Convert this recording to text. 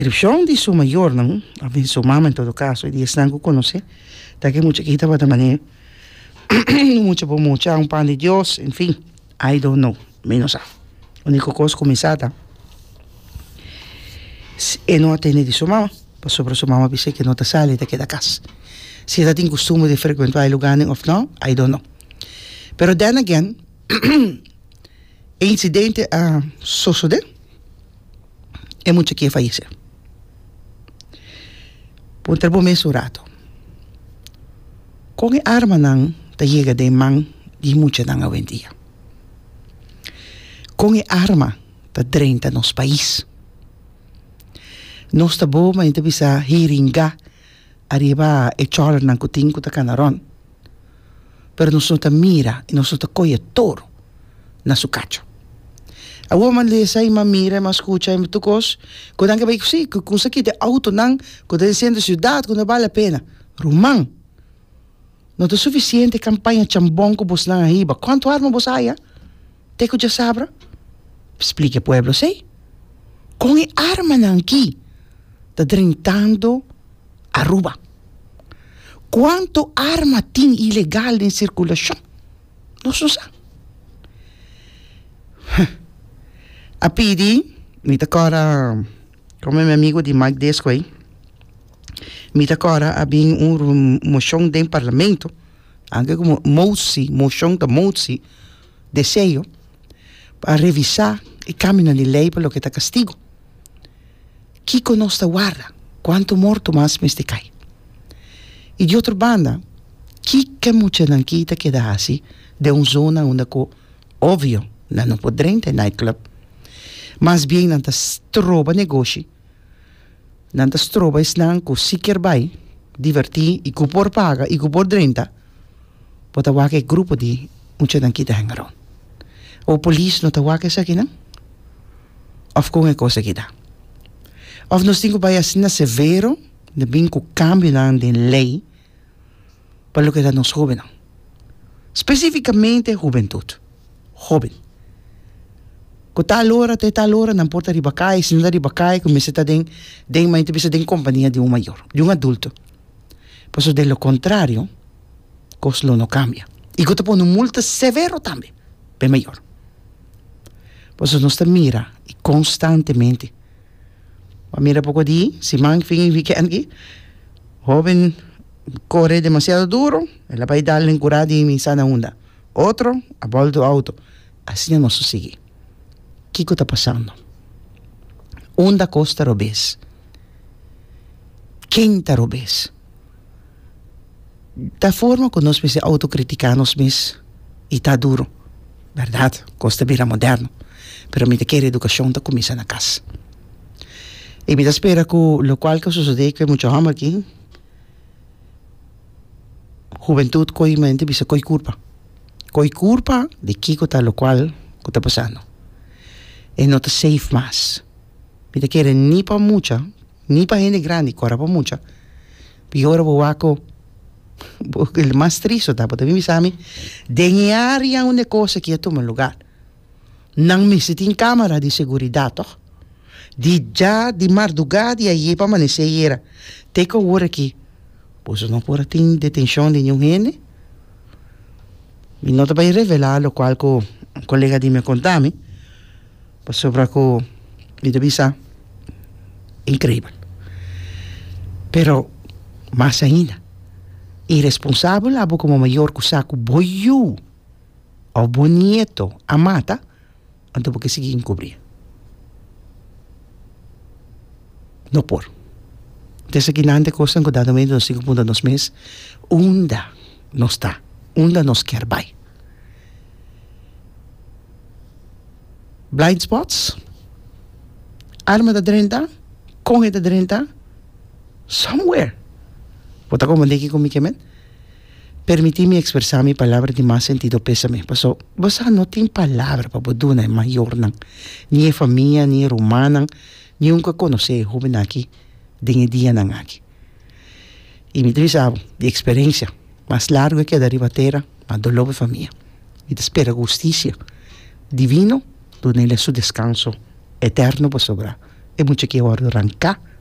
descripción de su mayor, ¿no? A ver, su mamá en todo caso, y están que conoce, está que mucha quita para manera, mucho por mucha, un pan de Dios, en fin, I don't know, menos a. Único cosa começada, e não atende de sua mamá, para sobre sua mamá dice que não está sale daqui da casa. Se ela tem costume de frequentar lugares ou não, I don't know. Pero then again, incidente a suceder, é muito que falecer. Por ter bom mensurado. Com a arma não, tá chega de mão de muita não hoje em dia. Com a arma, tá 30 nos país. Nós tá bom, mas tá bisa hiringa arriba e chorar não cutinho tá canaron. Pero nós tá mira e nós tá coia toro na su cacho. A woman le sai ma mira, ma escucha, ma tocos, quando anche vai così, con sa che de auto nan, quando descende ciudad, quando vale la pena. Rumang. Non è sufficiente campagna chambon que vos nan arriba. Quanto arma vos haya? Teco já sabra? Explique pueblo, sei? Com a arma nan aqui, tá drentando Aruba. Quanto arma tem ilegal em circulação? Não se sabe. A PD, me agora, como é meu amigo de Mike Desco aí, me agora havia moção do parlamento, anche como moção da moção, desejo, para revisar e caminhar de lei para o que está castigo. Que conosco guarda, quanto morto mais me cai. E de outra banda, que muita não quita que dá assim, de uma zona onde, óbvio, não pode ter nightclub, mas bem não está troba negócio, não está troba não que se quer vai divertir e que por paga e que por drenta, pode ter que grupo de muita não quita hangaron. O polícia não está que isso aqui não? Ou com a coisa que dá? Ou nós temos que assim severo, de bem que o cambio de lei para o que dá nos jovens. Especificamente juventude. Jovem. Com tal hora, até tal hora, não importa ribacai, se não dá ribacai, começa a ter uma entrevista de companhia de um maior, de um adulto. Por isso, do contrário, coisa não cambia. E que te põe multa severo também, bem maior. Por isso, nós mira e constantemente. Mira pouco de, se man fim weekend, jovem corre demasiado duro, ela vai dar encurada e sana onda. Outro, a volta do auto. Assim não se sigue. O que está passando? Onde costa robês? Quem está robês? Da forma que nós precisamos autocriticar nós mesmos, e está duro. Verdade, costa vira moderno. Pero me quer educação está começando na casa. E me espera que o qual que sucede que muito homem aqui, juventude coi mente bisa coi culpa de que está lo qual que está passando. E não está safe mais. Me quer nem para muita, nem para gente grande, agora para muita. Pior o waco, o mais triste tá, porque me sabe, denhar é uma coisa que toma lugar. Não me se tem câmera de segurança, de já de madrugada e aí para amanhecer era. Tem que hora aqui, pois não pode ter detenção de nenhum gente. E não te vai revelar o qual que o colega de me contar-me, sobre que me devisa incrível. Pero mais ainda, irresponsável abo como maior que saco boiu ou bonito a mata, então porque seguir encobrir. Não por. Desde que não coisa que dado meio dos 5.2 meses, onde não está, onde nos quer vai. Blind spots, arma da 30, conge da 30, somewhere. Pode como dizer comigo, permitir-me expressar minha palavra de mais sentido pésame. Passou, você não tem palavra para poder na maior não, nem família, nem romana, nem nunca conhecer jovem aqui, de dia não aqui. E me diz de experiência, mais larga que a da ribateira, mas dolor de família. E espera justiça divino, donde ele su descanso eterno para sobrar. e mucho que ahora arrancar